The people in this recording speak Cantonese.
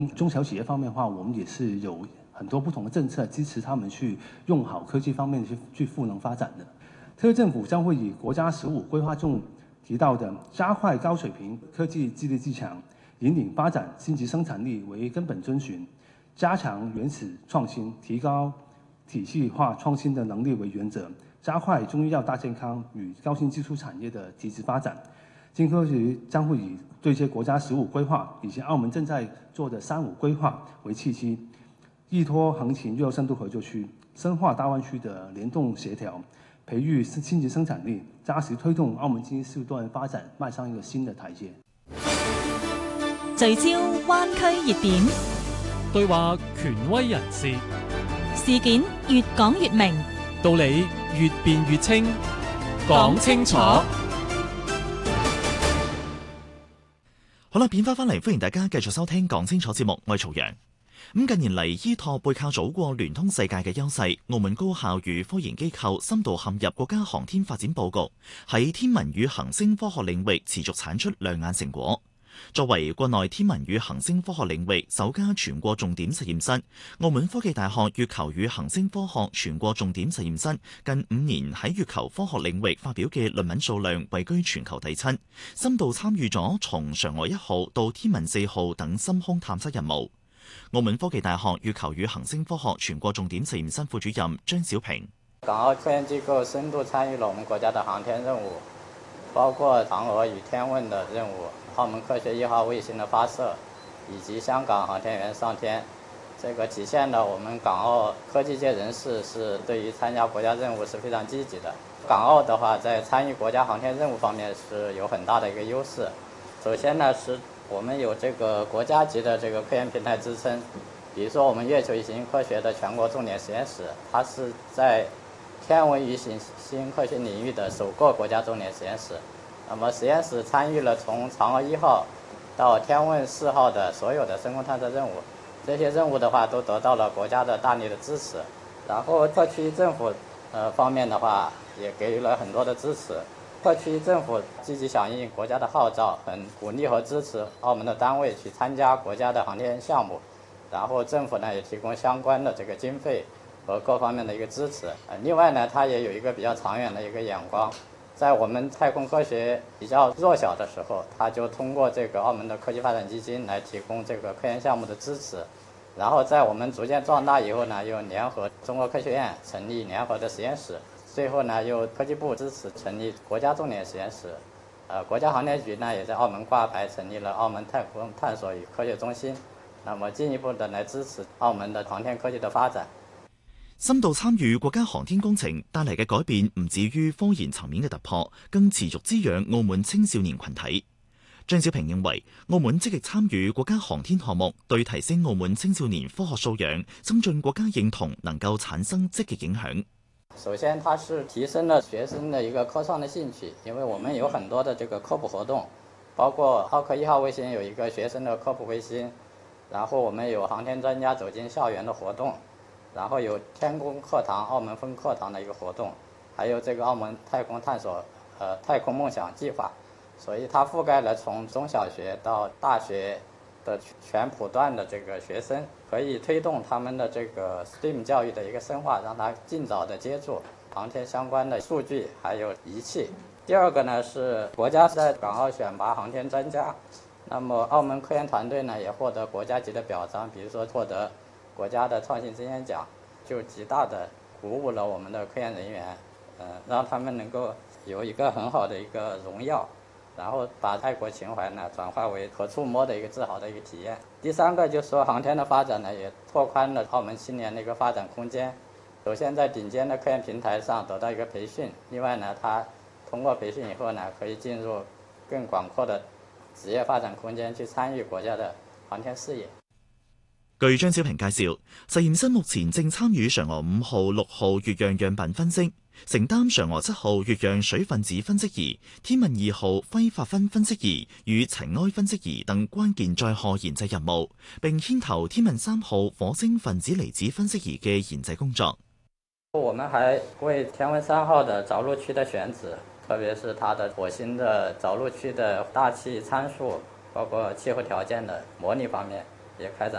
中小企业方面的话，我们也是有很多不同的政策支持他们去用好科技方面去赋能发展的。特区政府将会以国家15规划中提到的加快高水平科技激励自强、引领发展新级生产力为根本遵循，加强原始创新、提高体系化创新的能力为原则，加快中医药大健康与高新技术产业的提质发展。经科局将会以对接国家15规划以及澳门正在做的35规划为契机，依托横琴粤澳深度合作区，深化大湾区的联动协調，培育新級生產力，扎實推動澳門經濟數段發展邁上一個新的台階。 聚焦灣區熱點， 對話權威人士， 事件越講越明， 道理越辯越清，講清楚。 好啦，變翻嚟，歡迎大家繼續收聽講清楚節目，我係曹陽。近年嚟，依託背靠祖國聯通世界嘅優勢，澳門高校與科研機構深度陷入國家航天發展佈局，喺天文與行星科學領域持續產出亮眼成果。作為國內天文與行星科學領域首家全國重點實驗室，澳門科技大學月球與行星科學全國重點實驗室近5年喺月球科學領域發表嘅論文數量位居全球第7，深度參與咗從嫦娥1號到天問4號等深空探測任務。澳門科技大學月球與行星科學全國重點實驗室副主任張小平： 港澳科研機構深度參與了我們國家的航天任務，包括嫦娥與天問的任務、澳門科學1號衛星的發射，以及香港航天員上天。這個體現了我們港澳科技界人士是對於參加國家任務是非常積極的。港澳的話，在參與國家航天任務方面是有很大的一個優勢。首先呢，是我們有這個國家級的這個科研平台支撐，比如說我們月球與行星科學的全國重點實驗室，它是在天文與行星科學領域的首個國家重點實驗室。那麼實驗室參與了從嫦娥1號到天問4號的所有的深空探測任務，這些任務的話都得到了國家的大力的支持。然後特區政府方面的話也給予了很多的支持。特區政府積極響應國家的號召，很鼓勵和支持澳門的單位去參加國家的航天項目。然後政府呢也提供相關的這個經費和各方面的一個支持。另外呢，它也有一個比較長遠的一個眼光。在我們太空科學比較弱小的時候，它就通過這個澳門的科技發展基金來提供這個科研項目的支持。然後在我們逐漸壯大以後呢，又聯合中國科學院成立聯合的實驗室。最後呢，由科技部支持成立國家重點實驗室。國家航天局呢也在澳門掛牌成立了澳門太空探索與科學中心，那麼進一步的來支持澳門的航天科技的發展。 深度參與國家航天工程帶嚟嘅改變唔止於科研層面嘅突破，更持續滋養澳門青少年群體。張小平認為，澳門積極參與國家航天項目，對提升澳門青少年科學素養、增進國家認同能夠產生積極影響。 首先，它是提升了學生的一個科創的興趣，因為我們有很多的這個科普活動，包括澳科1號衛星有一個學生的科普衛星，然後我們有航天專家走進校園的活動。然後有天宮課堂、澳門分課堂的一個活動，還有這個澳門太空探索、太空夢想計劃，所以它覆蓋了從中小學到大學的全普段的這個學生，可以推動他們的這個 STEAM 教育的一個深化，讓他盡早的接觸航天相關的數據還有儀器。第二個呢是國家在港澳選拔航天專家，那麼澳門科研團隊呢也獲得國家級的表彰，比如說獲得國家的創新經驗獎，就極大的鼓舞了我們的科研人員，讓他們能夠有一個很好的一個榮耀，然後把愛國情懷呢轉化為可觸摸的一個自豪的一個體驗。第三個就是說航天的發展呢，也拓寬了澳門青年的一個發展空間。首先在頂尖的科研平台上得到一個培訓，另外呢，他通過培訓以後呢，可以進入更廣闊的職業發展空間，去參與國家的航天事業。 據張小平介紹，實驗室目前正參與嫦娥5號、6號月壤樣品分析，承擔嫦娥7號月壤水分子分析儀、天問2號揮發分分析儀與塵埃分析儀等關鍵載荷研製任務，並牽頭天問3號火星分子離子分析儀嘅研製工作。 我們還為天問3號的着陸區的選址，特別是它的火星的着陸區的大氣參數，包括氣候條件的模擬方面， 也開展